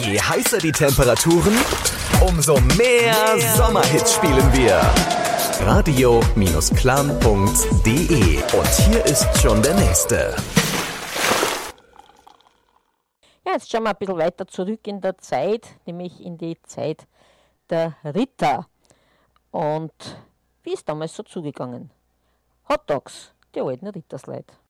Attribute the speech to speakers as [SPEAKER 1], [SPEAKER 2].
[SPEAKER 1] Je heißer die Temperaturen, umso mehr Sommerhits spielen wir. Radio-clan.de. Und hier ist schon der nächste.
[SPEAKER 2] Ja, jetzt schauen wir ein bisschen weiter zurück in der Zeit, nämlich in die Zeit der Ritter. Und wie ist damals so zugegangen? Hotdogs, die alten Rittersleute.